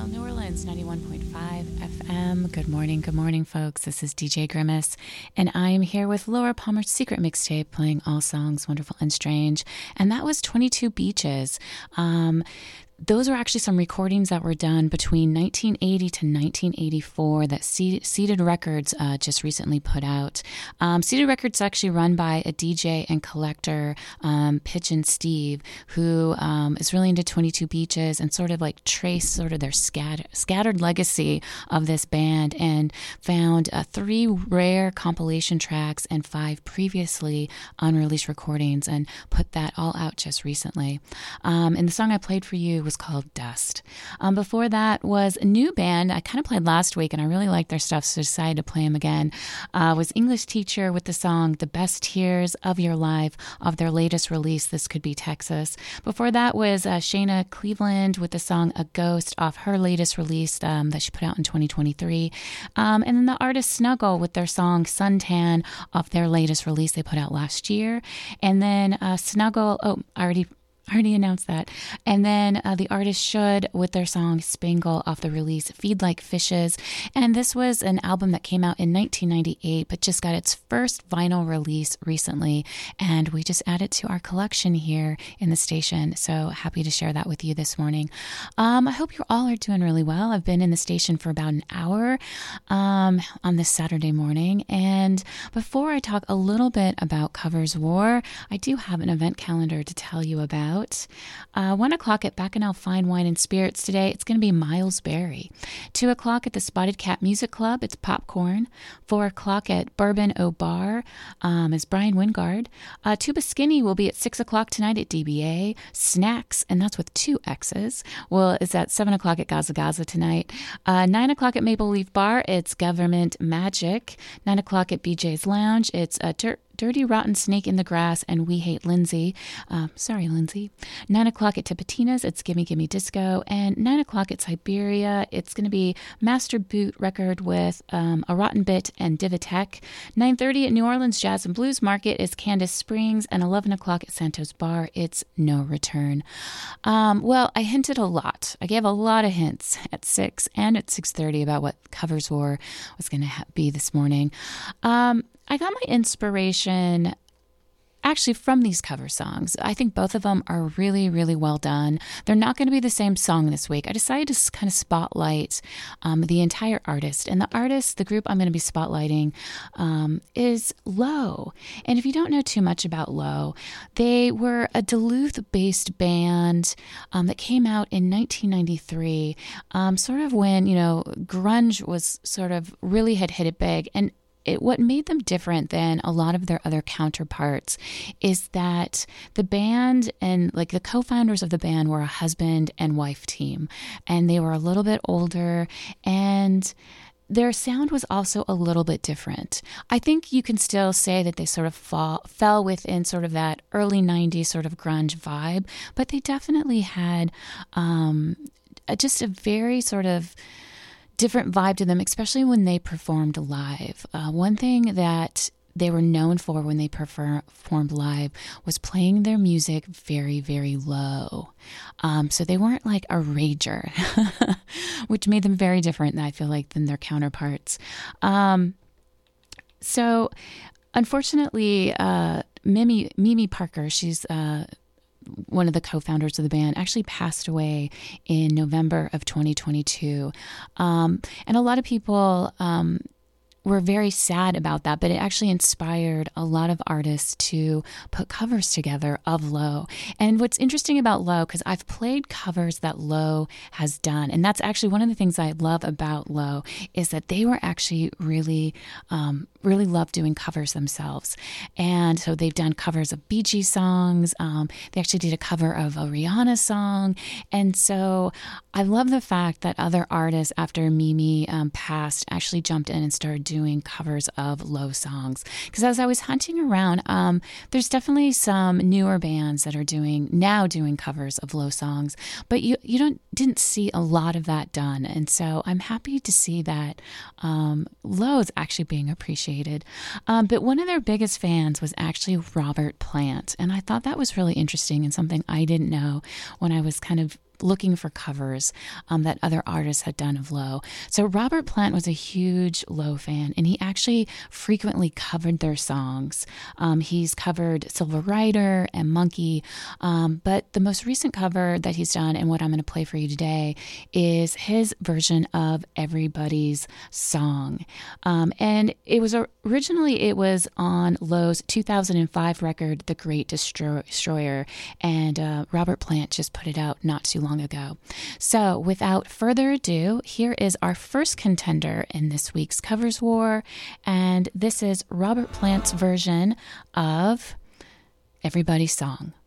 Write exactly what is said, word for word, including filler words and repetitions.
New Orleans, ninety-one point five F M. Good morning, good morning, folks. This is D J Grimace, and I am here with Laura Palmer's Secret Mixtape, playing all songs wonderful and strange. And that was twenty-two Beaches. Um, Those are actually some recordings that were done between nineteen eighty to nineteen eighty-four that Seated Records uh, just recently put out. Um, Seated Records is actually run by a D J and collector, um, Pigeon Steve, who um, is really into twenty-two Beaches and sort of like traced sort of their scatter, scattered legacy of this band, and found uh, three rare compilation tracks and five previously unreleased recordings and put that all out just recently. Um, and the song I played for you was called Dust. Um, before that was a new band I kind of played last week, and I really liked their stuff, so decided to play them again. Uh, was English Teacher with the song The Best Tears of Your Life of their latest release, This Could Be Texas. Before that was uh, Shayna Cleveland with the song A Ghost off her latest release um, that she put out in twenty twenty-three. Um, and then the artist Snuggle with their song Suntan off their latest release they put out last year. And then uh, Snuggle, oh, I already I already announced that. And then uh, the artist Should with their song Spangle off the release Feed Like Fishes. And this was an album that came out in nineteen ninety-eight, but just got its first vinyl release recently. And we just added to our collection here in the station. So happy to share that with you this morning. Um, I hope you all are doing really well. I've been in the station for about an hour um, on this Saturday morning. And before I talk a little bit about Covers War, I do have an event calendar to tell you about. Uh, one o'clock at Bacchanal Fine Wine and Spirits today, it's going to be Miles Berry. Two o'clock at the Spotted Cat Music Club, it's Popcorn. Four o'clock at Bourbon O Bar um, is Brian Wingard. Uh, Tuba Skinny will be at six o'clock tonight at D B A. Snacks, and that's with two X's, well, is at seven o'clock at Gaza Gaza tonight. Uh, nine o'clock at Maple Leaf Bar, it's Government Magic. Nine o'clock at B J's Lounge, it's uh, Dirt Dirty Rotten Snake in the Grass and We Hate Lindsay. Um, sorry, Lindsay. Nine o'clock at Tipitina's, it's Gimme Gimme Disco. And nine o'clock at Siberia, it's going to be Master Boot Record with um, A Rotten Bit and Divitech. nine thirty at New Orleans Jazz and Blues Market is Candace Springs. And eleven o'clock at Santos Bar, it's No Return. Um, well, I hinted a lot. I gave a lot of hints at six and at six thirty about what Covers War was going to ha- be this morning. Um, I got my inspiration actually from these cover songs. I think both of them are really, really well done. They're not going to be the same song this week. I decided to kind of spotlight um, the entire artist. And the artist, the group I'm going to be spotlighting um, is Low. And if you don't know too much about Low, they were a Duluth-based band um, that came out in nineteen ninety-three, um, sort of when, you know, grunge was sort of really had hit it big. And It, what made them different than a lot of their other counterparts is that the band and like the co-founders of the band were a husband and wife team, and they were a little bit older, and their sound was also a little bit different. I think you can still say that they sort of fall, fell within sort of that early nineties sort of grunge vibe, but they definitely had um, just a very sort of different vibe to them, especially when they performed live. Uh, one thing that they were known for when they prefer, performed live was playing their music very, very low. Um, so they weren't like a rager, which made them very different, I feel like, than their counterparts. Um, so unfortunately, uh, Mimi, Mimi Parker, she's uh, one of the co-founders of the band, actually passed away in November of twenty twenty-two. Um, and a lot of people um, were very sad about that, but it actually inspired a lot of artists to put covers together of Low. And what's interesting about Low, because I've played covers that Low has done, and that's actually one of the things I love about Low, is that they were actually really um, really love doing covers themselves. And so they've done covers of Bee Gees songs. Um, they actually did a cover of a Rihanna song. And so I love the fact that other artists after Mimi um, passed actually jumped in and started doing covers of Low songs. Because as I was hunting around, um, there's definitely some newer bands that are doing now doing covers of Low songs, but you you don't didn't see a lot of that done. And so I'm happy to see that um, Low is actually being appreciated. Um, but one of their biggest fans was actually Robert Plant. And I thought that was really interesting and something I didn't know when I was kind of looking for covers um, that other artists had done of Low. So Robert Plant was a huge Low fan, and he actually frequently covered their songs. Um, he's covered Silver Rider and Monkey, um, but the most recent cover that he's done, and what I'm going to play for you today, is his version of Everybody's Song. Um, and it was originally, it was on Low's two thousand five record, The Great Destroyer, and uh, Robert Plant just put it out not too long ago. So without further ado, here is our first contender in this week's Covers War, and this is Robert Plant's version of Everybody's Song.